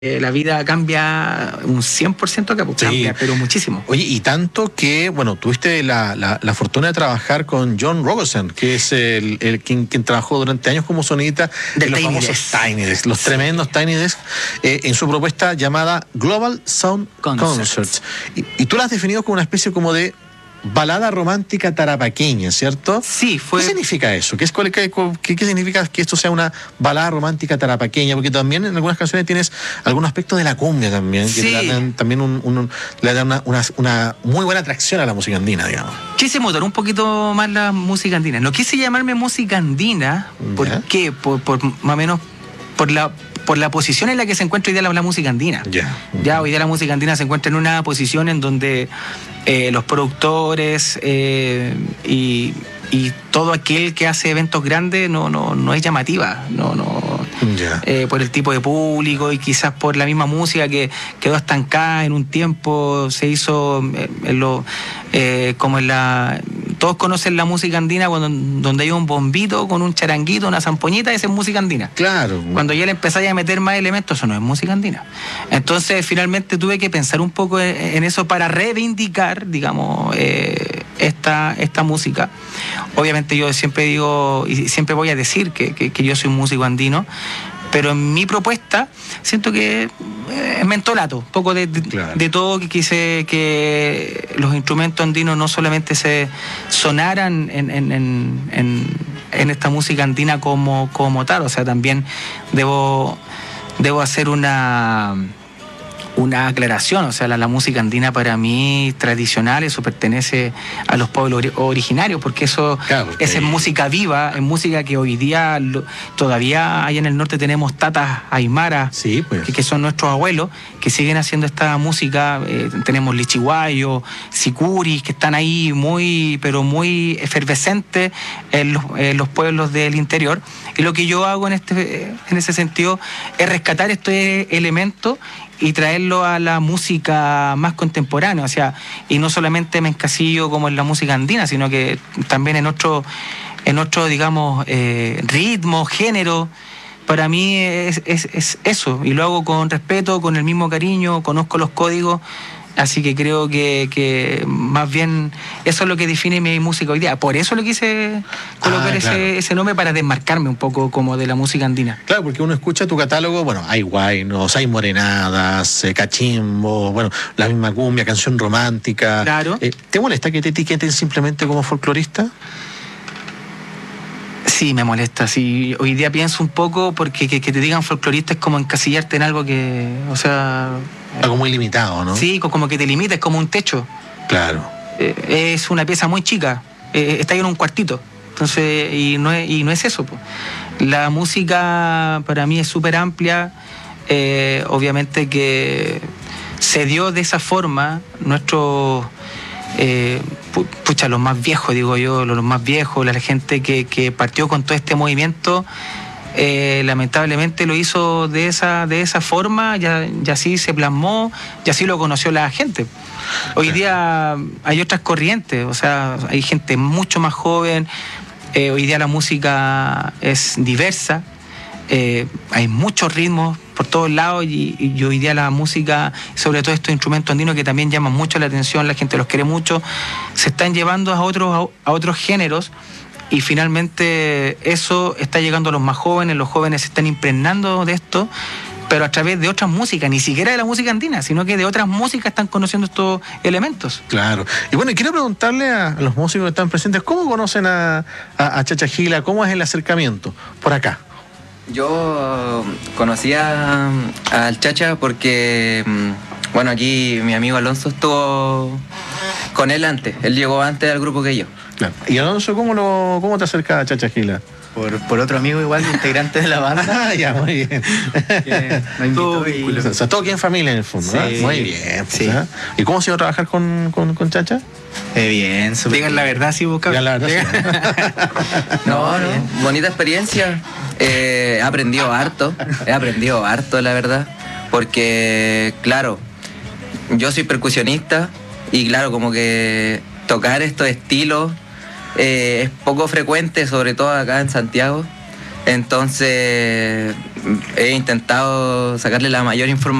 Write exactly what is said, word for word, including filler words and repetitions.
Eh, la vida cambia un cien por ciento acá, pues Sí. cambia, pero muchísimo. Oye, y tanto que, bueno, tuviste la, la, la fortuna de trabajar con John Rogerson, que es el, el quien, quien trabajó durante años como sonidista de los Tiny famosos Desk. Tiny Desk, los Sí. tremendos Tiny Desk, eh, en su propuesta llamada Global Sound Concerts. Concerts. Y, y tú la has definido como una especie como de balada romántica tarapaqueña, ¿cierto? Sí, fue... ¿Qué significa eso? ¿Qué, es, cuál- qué, qué, qué significa que esto sea una balada romántica tarapaqueña? Porque también en algunas canciones tienes algún aspecto de la cumbia también, que Sí. le dan también un, un- le dan una, una, una muy buena atracción a la música andina, digamos. Quise motor un poquito más la música andina. No quise llamarme música andina. ¿Por Ya. qué? Por, por más o menos por la, por la posición en la que se encuentra hoy día la, la música andina. Ya. Ya hoy día la música andina se encuentra en una posición en donde eh, los productores eh, y, y todo aquel que hace eventos grandes no, no, no es llamativa. No, no. Ya. Eh, por el tipo de público y quizás por la misma música que quedó estancada en un tiempo, se hizo eh, en lo, eh, como en la... Todos conocen la música andina cuando, donde hay un bombito con un charanguito, una zampoñita, esa es música andina. Claro. Cuando ya le empezáis a meter más elementos, eso no es música andina. Entonces, finalmente tuve que pensar un poco en, en eso para reivindicar, digamos, eh, esta, esta música. Obviamente yo siempre digo, y siempre voy a decir que, que, que yo soy un músico andino, pero en mi propuesta siento que eh, es mentolato, un poco de, de, Claro. de todo, que quise que los instrumentos andinos no solamente se sonaran en, en, en, en, en esta música andina como, como tal, o sea, también debo, debo hacer una... una aclaración, o sea, la, la música andina para mí tradicional, eso pertenece a los pueblos ori- originarios, porque eso Claro, porque- esa es música viva, es música que hoy día lo- todavía allá en el norte tenemos tatas aymaras, Sí, pues. que, que son nuestros abuelos, que siguen haciendo esta música. Eh, tenemos lichiguayos, sicuris, que están ahí muy, pero muy efervescentes en los, en los pueblos del interior. Y lo que yo hago en, este, en ese sentido es rescatar estos elementos y traerlo a la música más contemporánea, o sea, y no solamente me encasillo como en la música andina, sino que también en otro, en otro, digamos, eh, ritmo, género. Para mí es, es, es eso, y lo hago con respeto, con el mismo cariño, conozco los códigos, así que creo que, que más bien eso es lo que define mi música hoy día. Por eso le quise colocar Ah, claro. ese, ese nombre, para desmarcarme un poco como de la música andina. Claro, porque uno escucha tu catálogo, bueno, hay guainos, hay morenadas, eh, cachimbo, bueno, la misma cumbia, canción romántica. Claro. Eh, ¿Te molesta que te etiqueten simplemente como folclorista? Sí, me molesta. Sí, hoy día pienso un poco porque que, que te digan folclorista es como encasillarte en algo que, o sea, Algo muy limitado, ¿no? sí, co- como que te limita, es como un techo. Claro. Eh, es una pieza muy chica, eh, está ahí en un cuartito. Entonces, y no es, y no es eso, po. La música para mí es súper amplia. Eh, obviamente que se dio de esa forma nuestros, eh, pu- pucha, los más viejos, digo yo, los más viejos, la gente que, que partió con todo este movimiento, eh, lamentablemente lo hizo de esa, de esa forma, ya, ya así se plasmó, ya así lo conoció la gente. Hoy Claro. día hay otras corrientes, o sea, hay gente mucho más joven, eh, hoy día la música es diversa, eh, hay muchos ritmos por todos lados y, y hoy día la música, sobre todo estos instrumentos andinos que también llaman mucho la atención, la gente los quiere mucho, se están llevando a otros, a otros géneros. Y finalmente eso está llegando a los más jóvenes, los jóvenes se están impregnando de esto, pero a través de otras músicas, ni siquiera de la música andina, sino que de otras músicas están conociendo estos elementos. Claro. Y bueno, y quiero preguntarle a los músicos que están presentes, ¿cómo conocen a, a, a Chacha Gila? ¿Cómo es el acercamiento? Por acá. Yo conocía al Chacha porque, mm, bueno, aquí mi amigo Alonso estuvo con él antes. Él llegó antes al grupo que yo. Claro. Y Alonso, ¿cómo, lo, cómo te acerca a Chacha Gila? Por, por otro amigo igual, integrante de la banda, Ah, ya, muy bien. que nos invitó Todo y- vínculo. O sea, todo aquí en familia en el fondo, Sí. ¿eh? Muy bien. Pues, Sí. ¿eh? ¿Y cómo se iba a trabajar con, con, con Chacha? Eh, bien, súper Digan la bien. verdad, sí, busca. Ya, la verdad, No, no, bien. bonita experiencia. Eh, he aprendido harto, he aprendido harto, la verdad. Porque, claro, yo soy percusionista y, claro, como que tocar estos estilos eh, es poco frecuente, sobre todo acá en Santiago. Entonces, he intentado sacarle la mayor información